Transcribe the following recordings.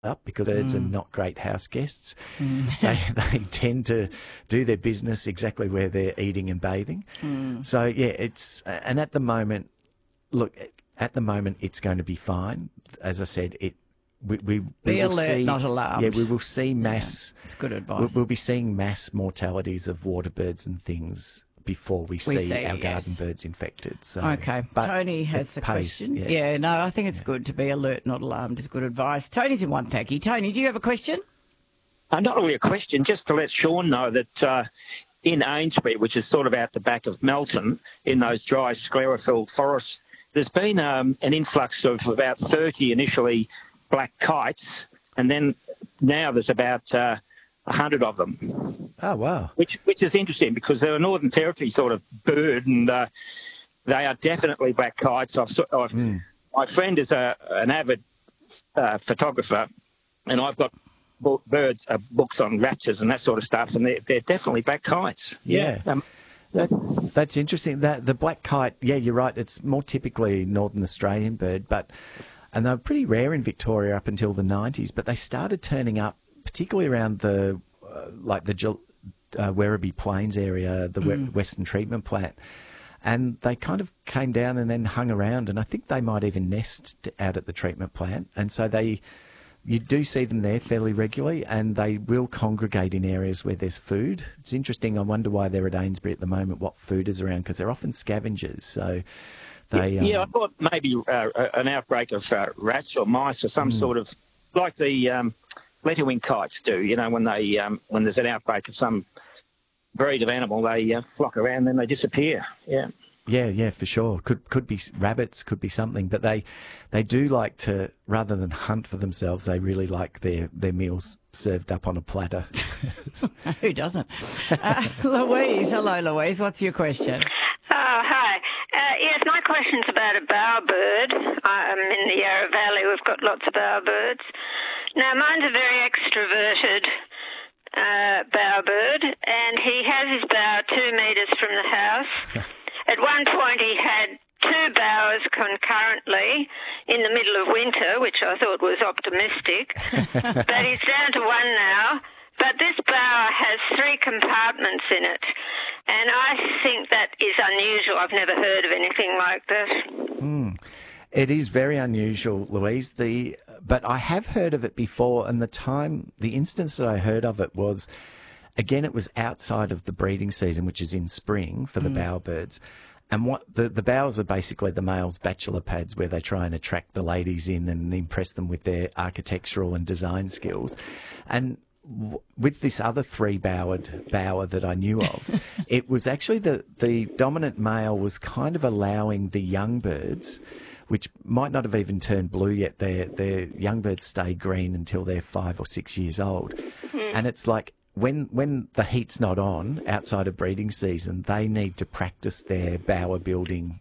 up because birds are not great house guests. They tend to do their business exactly where they're eating and bathing. So, yeah, and at the moment, look, it's going to be fine. As I said, we Be will alert, see, not alarmed. Yeah, we will see mass. It's good advice. We'll be seeing mass mortalities of water birds and things before we see our garden birds infected. So, okay, Tony has a question. Yeah, no, I think it's good to be alert, not alarmed. Is good advice. Tony's in Wonthaggi. Tony, do you have a question? Not really a question, just to let Sean know that in Ainsbury, which is sort of out the back of Melton, in those dry sclerophyll forests, there's been an influx of about 30 initially black kites, and then now there's about 100 of them. Oh, wow. Which is interesting because they're a Northern Territory sort of bird, and they are definitely black kites. My friend is an avid photographer, and I've got books on raptors and that sort of stuff, and they're definitely black kites. Yeah. That's interesting. The black kite, yeah, you're right. It's more typically Northern Australian bird, and they were pretty rare in Victoria up until the 90s, but they started turning up, particularly around the Werribee Plains area, the Western Treatment Plant. And they kind of came down and then hung around, and I think they might even nest out at the treatment plant. And so you do see them there fairly regularly, and they will congregate in areas where there's food. It's interesting. I wonder why they're at Ainsbury at the moment, what food is around, because they're often scavengers. So they... I thought maybe an outbreak of rats or mice or some sort of, like the letterwing kites do, when when there's an outbreak of some breed of animal, they flock around, then they disappear. Yeah, for sure. Could be rabbits, could be something, but they do like to, rather than hunt for themselves, they really like their meals served up on a platter. Who doesn't? Louise, hello, Louise. What's your question? Oh, hi. Yes, my question's about a bowerbird. In the Yarra Valley, we've got lots of bowerbirds. Now, mine's a very extroverted bowerbird, and he has his bower 2 metres from the house. At one point, he had 2 bowers concurrently in the middle of winter, which I thought was optimistic. But he's down to 1 now. But this bower has 3 compartments in it, and I think that is unusual. I've never heard of anything like that. It is very unusual, Louise. But I have heard of it before, and the instance that I heard of it was, again, it was outside of the breeding season, which is in spring for the bowerbirds. And what the bowers are basically the males' bachelor pads, where they try and attract the ladies in and impress them with their architectural and design skills. And with this other 3-bowered bower that I knew of, it was actually the dominant male was kind of allowing the young birds, which might not have even turned blue yet. Their young birds stay green until they're 5 or 6 years old. And it's like, when the heat's not on outside of breeding season, they need to practice their bower building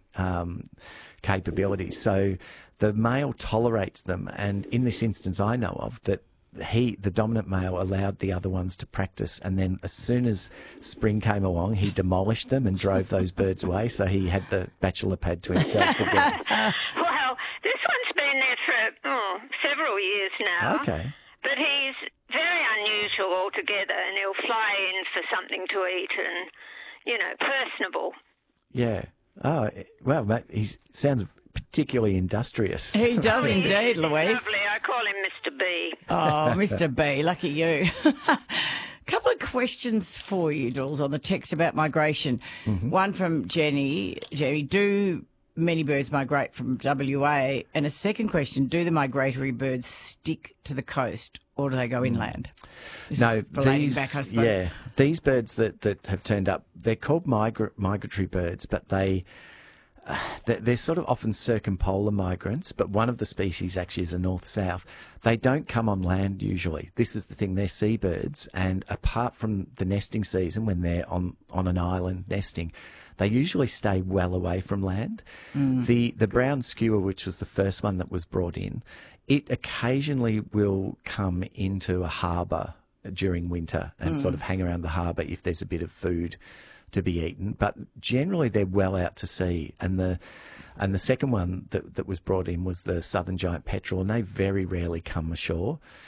capabilities. So the male tolerates them, and in this instance I know of, that the dominant male allowed the other ones to practice, and then as soon as spring came along, he demolished them and drove those birds away, so he had the bachelor pad to himself again. Well, this one's been there for several years now. Okay. But he's very unusual altogether, and he'll fly in for something to eat and, personable. Yeah. Oh, well, mate, he sounds particularly industrious. He does indeed, Louise. Lovely. I call him Mr. B. Oh, Mr. B, lucky you. Couple of questions for you, Jules, on the text about migration. One from Jenny. Jenny, do many birds migrate from WA? And a second question, do the migratory birds stick to the coast or do they go inland? No, these birds that have turned up, they're called migratory birds, but they're sort of often circumpolar migrants, but one of the species actually is a north-south. They don't come on land usually. This is the thing, they're seabirds, and apart from the nesting season when they're on an island nesting, they usually stay well away from land. The brown skua, which was the first one that was brought in, it occasionally will come into a harbour during winter and sort of hang around the harbour if there's a bit of food to be eaten, but generally they're well out to sea. And the second one that was brought in was the southern giant petrel, and they very rarely come ashore.